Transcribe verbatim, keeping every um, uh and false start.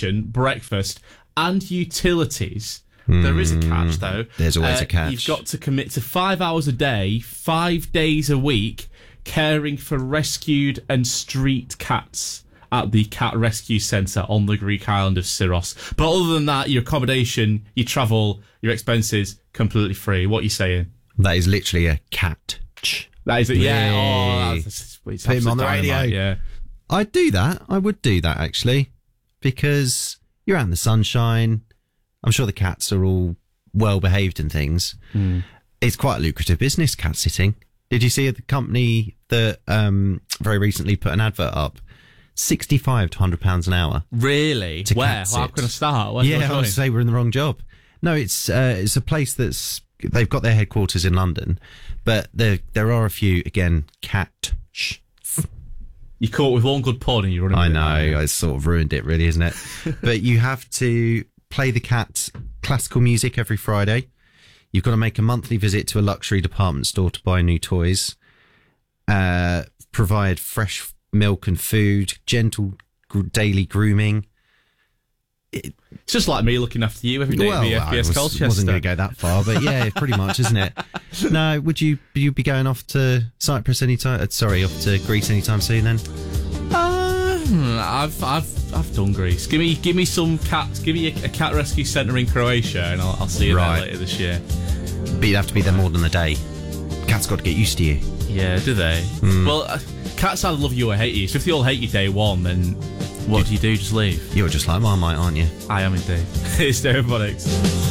accommodation, breakfast, and utilities. Mm, there is a catch, though. There's always uh, a catch. You've got to commit to five hours a day, five days a week, caring for rescued and street cats at the Cat Rescue Centre on the Greek island of Syros. But other than that, your accommodation, your travel, your expenses, completely free. What are you saying? That is literally a cat. That is it, yeah. Yay. Oh, that's, it's Put him on the radio. dynamite, yeah. I'd do that. I would do that, actually, because you're out in the sunshine. I'm sure the cats are all well-behaved and things. Mm. It's quite a lucrative business, cat sitting. Did you see the company that um, very recently put an advert up? sixty-five to one hundred pounds an hour. Really? To Where? cat How sit. can I start? Where's Yeah, I I would say we're in the wrong job. No, it's uh, it's a place that's... They've got their headquarters in London, but there there are a few, again, cat... Shh. You caught with one good pun and you're running. I with know, it. I sort of ruined it, really, isn't it? But you have to play the cat classical music every Friday. You've got to make a monthly visit to a luxury department store to buy new toys. Uh, provide fresh milk and food, gentle gr- daily grooming. It, It's just like me looking after you every day well, at the F B S I was, Colchester. wasn't going to go that far, but yeah, pretty much, isn't it? No, would you you be going off to Cyprus anytime? Uh, sorry, off to Greece anytime soon then? Uh, I've I've I've done Greece. Give me give me some cats. Give me a, a cat rescue centre in Croatia, and I'll, I'll see you Right. there later this year. But you'd have to be there more than a day. Cat's got to get used to you. Yeah, do they? Mm. Well, uh, cats either love you or hate you. So if they all hate you day one, then what do you do? Just leave. You're just like Marmite, aren't you? I am indeed. It's Robotics.